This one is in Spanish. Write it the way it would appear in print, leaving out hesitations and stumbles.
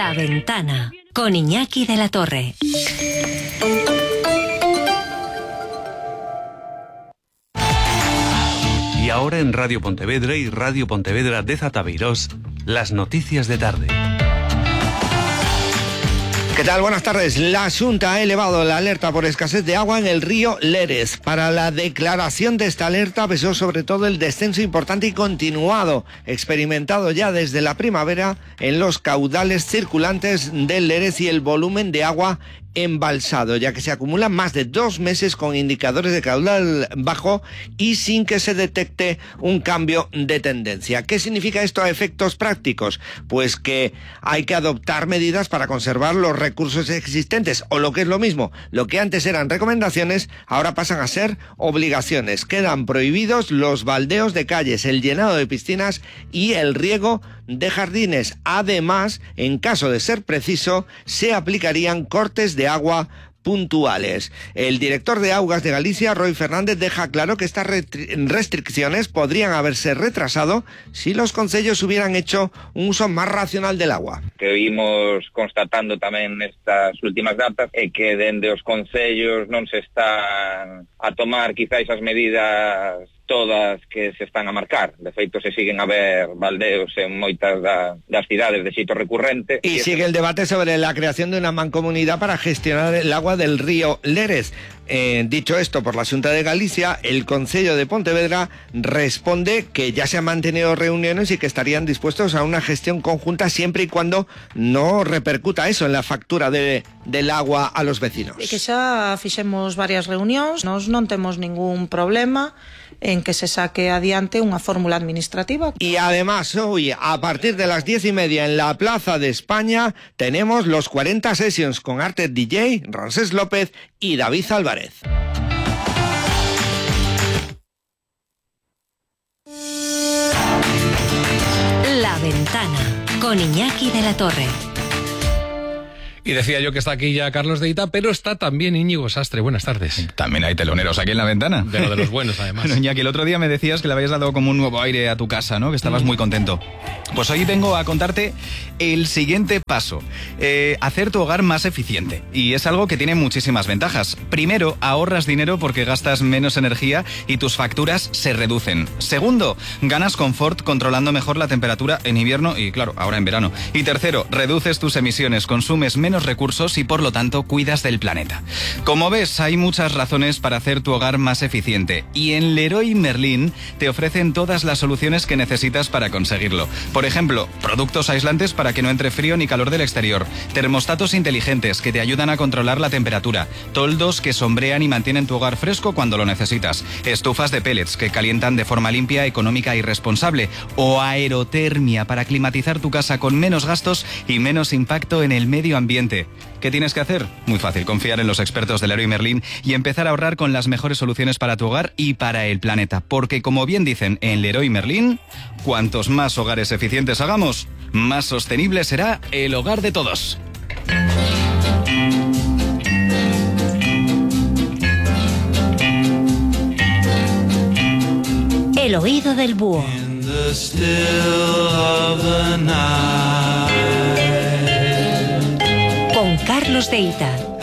La Ventana, con Iñaki de la Torre. Y ahora en Radio Pontevedra y Radio Pontevedra de Zatabeirós, las noticias de tarde. ¿Qué tal? Buenas tardes. La Xunta ha elevado la alerta por escasez de agua en el río Leres. Para la declaración de esta alerta pesó sobre todo el descenso importante y continuado, experimentado ya desde la primavera en los caudales circulantes del Leres y el volumen de agua embalsado, ya que se acumulan más de 2 meses con indicadores de caudal bajo y sin que se detecte un cambio de tendencia. ¿Qué significa esto a efectos prácticos? Pues que hay que adoptar medidas para conservar los recursos existentes, o lo que es lo mismo, lo que antes eran recomendaciones, ahora pasan a ser obligaciones. Quedan prohibidos los baldeos de calles, el llenado de piscinas y el riego de jardines. Además, en caso de ser preciso, se aplicarían cortes de agua puntuales. El director de Augas de Galicia, Roy Fernández, deja claro que estas restricciones podrían haberse retrasado si los concellos hubieran hecho un uso más racional del agua. Que vimos constatando tamén nestas últimas datas é que dende os concellos non se están a tomar quizá esas medidas todas que se están a marcar. De feito, se siguen a ver baldeos en moitas das cidades de xeito recurrente. Y sigue el debate sobre la creación de una mancomunidad para gestionar el agua del río Leres. Dicho esto por la Xunta de Galicia, el Concello de Pontevedra responde que ya se han mantenido reuniones y que estarían dispuestos a una gestión conjunta siempre y cuando no repercuta eso en la factura del agua a los vecinos. Que xa fixemos varias reunións, nos non temos ningún problema en que se saque adiante unha fórmula administrativa. Y además hoy, a partir de las 10:30 en la Plaza de España, tenemos los 40 Sessions con Arte DJ, Ramsés López y David Álvarez. La Ventana, con Iñaki de la Torre. Y decía yo que está aquí ya Carlos Deita, pero está también Íñigo Sastre. Buenas tardes. También hay teloneros aquí en La Ventana. De lo de los buenos, además. Bueno, Iñaki, el otro día me decías que le habías dado como un nuevo aire a tu casa, ¿no? Que estabas muy contento. Pues hoy vengo a contarte el siguiente paso. Hacer tu hogar más eficiente. Y es algo que tiene muchísimas ventajas. Primero, ahorras dinero porque gastas menos energía y tus facturas se reducen. Segundo, ganas confort controlando mejor la temperatura en invierno y, claro, ahora en verano. Y tercero, reduces tus emisiones, consumes menos recursos y por lo tanto cuidas del planeta. Como ves, hay muchas razones para hacer tu hogar más eficiente y en Leroy Merlin te ofrecen todas las soluciones que necesitas para conseguirlo. Por ejemplo, productos aislantes para que no entre frío ni calor del exterior, termostatos inteligentes que te ayudan a controlar la temperatura, toldos que sombrean y mantienen tu hogar fresco cuando lo necesitas, estufas de pellets que calientan de forma limpia, económica y responsable, o aerotermia para climatizar tu casa con menos gastos y menos impacto en el medio ambiente. ¿Qué tienes que hacer? Muy fácil, confiar en los expertos de Leroy Merlin y empezar a ahorrar con las mejores soluciones para tu hogar y para el planeta. Porque como bien dicen en Leroy Merlin, cuantos más hogares eficientes hagamos, más sostenible será el hogar de todos. El oído del búho. Con Carlos Deita.